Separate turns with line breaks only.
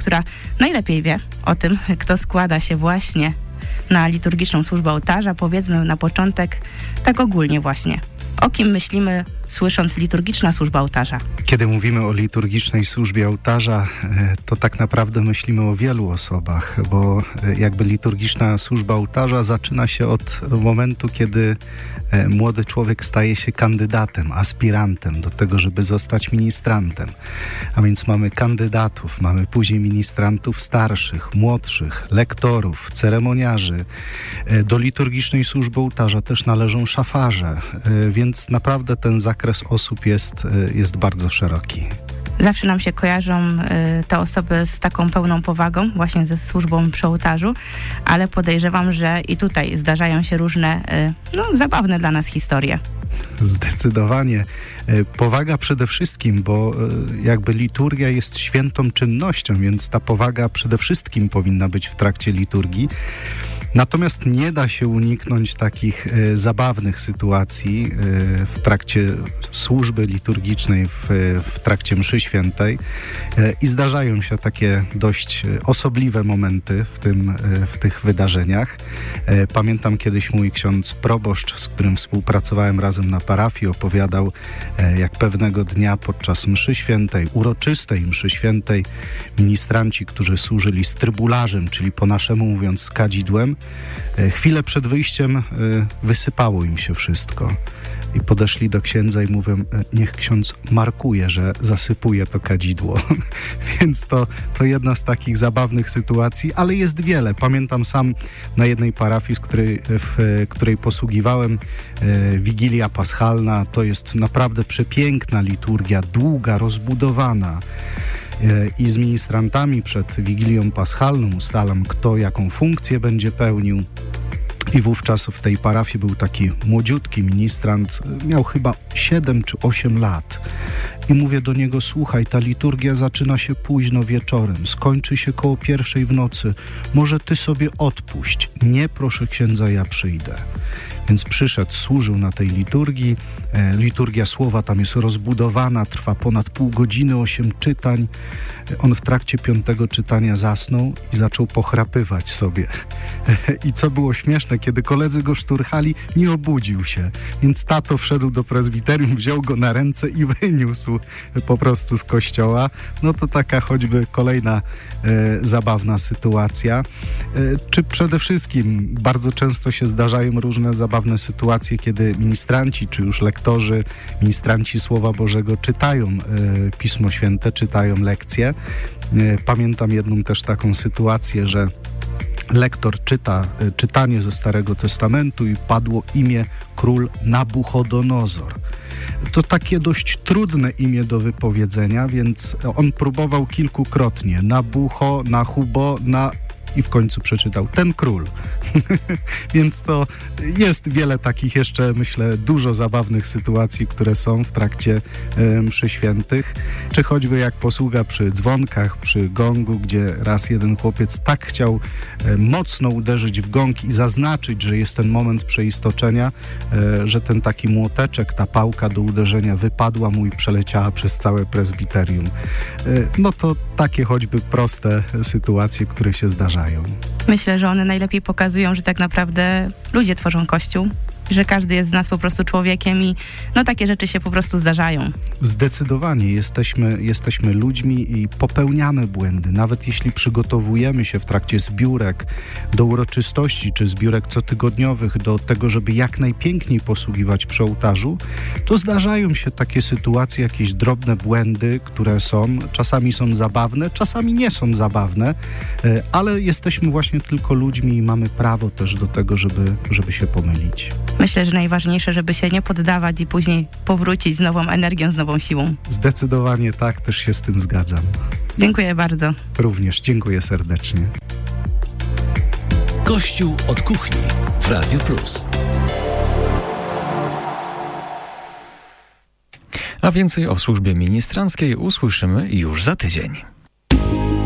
która najlepiej wie o tym, kto składa się właśnie na liturgiczną służbę ołtarza. Powiedzmy na początek tak ogólnie właśnie. O kim myślimy, słysząc liturgiczna służba ołtarza?
Kiedy mówimy o liturgicznej służbie ołtarza, to tak naprawdę myślimy o wielu osobach, bo jakby liturgiczna służba ołtarza zaczyna się od momentu, kiedy młody człowiek staje się kandydatem, aspirantem do tego, żeby zostać ministrantem. A więc mamy kandydatów, mamy później ministrantów starszych, młodszych, lektorów, ceremoniarzy. Do liturgicznej służby ołtarza też należą szafarze, więc naprawdę ten zakres osób jest bardzo szeroki.
Zawsze nam się kojarzą te osoby z taką pełną powagą właśnie ze służbą przy ołtarzu, ale podejrzewam, że i tutaj zdarzają się różne, zabawne dla nas historie.
Zdecydowanie. Powaga przede wszystkim, bo jakby liturgia jest świętą czynnością, więc ta powaga przede wszystkim powinna być w trakcie liturgii. Natomiast nie da się uniknąć takich zabawnych sytuacji w trakcie służby liturgicznej, w trakcie mszy świętej i zdarzają się takie dość osobliwe momenty w tych wydarzeniach. Pamiętam kiedyś mój ksiądz proboszcz, z którym współpracowałem razem na parafii, opowiadał, jak pewnego dnia podczas mszy świętej, uroczystej mszy świętej, ministranci, którzy służyli strybularzem, czyli po naszemu mówiąc kadzidłem, chwilę przed wyjściem wysypało im się wszystko. I podeszli do księdza i mówią, niech ksiądz markuje, że zasypuje to kadzidło. Więc to jedna z takich zabawnych sytuacji, ale jest wiele. Pamiętam sam na jednej parafii, w której posługiwałem, Wigilia Paschalna. To jest naprawdę przepiękna liturgia, długa, rozbudowana. I z ministrantami przed Wigilią Paschalną ustalam, kto jaką funkcję będzie pełnił. I wówczas w tej parafii był taki młodziutki ministrant, miał chyba 7 czy 8 lat. I mówię do niego, słuchaj, ta liturgia zaczyna się późno wieczorem, skończy się koło 1:00 w nocy. Może ty sobie odpuść. Nie, proszę księdza, ja przyjdę. Więc przyszedł, służył na tej liturgii. Liturgia słowa tam jest rozbudowana, trwa ponad pół godziny, 8 czytań. On w trakcie 5. czytania zasnął i zaczął pochrapywać sobie. I co było śmieszne, kiedy koledzy go szturchali, nie obudził się. Więc tato wszedł do prezbiterium, wziął go na ręce i wyniósł po prostu z kościoła. No to taka choćby kolejna zabawna sytuacja. Czy przede wszystkim bardzo często się zdarzają różne zabawne sytuacje, kiedy ministranci, czy już lektorzy, ministranci Słowa Bożego czytają Pismo Święte, czytają lekcje. Pamiętam jedną też taką sytuację, że lektor czyta czytanie ze Starego Testamentu i padło imię król Nabuchodonozor. To takie dość trudne imię do wypowiedzenia, więc on próbował kilkukrotnie. I w końcu przeczytał ten król. Więc to jest wiele takich jeszcze, myślę, dużo zabawnych sytuacji, które są w trakcie mszy świętych. Czy choćby jak posługa przy dzwonkach, przy gongu, gdzie raz jeden chłopiec tak chciał mocno uderzyć w gong i zaznaczyć, że jest ten moment przeistoczenia, że ten taki młoteczek, ta pałka do uderzenia wypadła mu i przeleciała przez całe prezbiterium. No to takie choćby proste sytuacje, które się zdarzają.
Myślę, że one najlepiej pokazują, że tak naprawdę ludzie tworzą Kościół, że każdy jest z nas po prostu człowiekiem i takie rzeczy się po prostu zdarzają.
Zdecydowanie jesteśmy ludźmi i popełniamy błędy. Nawet jeśli przygotowujemy się w trakcie zbiórek do uroczystości czy zbiórek cotygodniowych do tego, żeby jak najpiękniej posługiwać przy ołtarzu, to zdarzają się takie sytuacje, jakieś drobne błędy, które czasami są zabawne, czasami nie są zabawne, ale jesteśmy właśnie tylko ludźmi i mamy prawo też do tego, żeby się pomylić.
Myślę, że najważniejsze, żeby się nie poddawać i później powrócić z nową energią, z nową siłą.
Zdecydowanie tak, też się z tym zgadzam.
Dziękuję bardzo.
Również dziękuję serdecznie.
Kościół od kuchni w Radio Plus.
A więcej o służbie ministranckiej usłyszymy już za tydzień.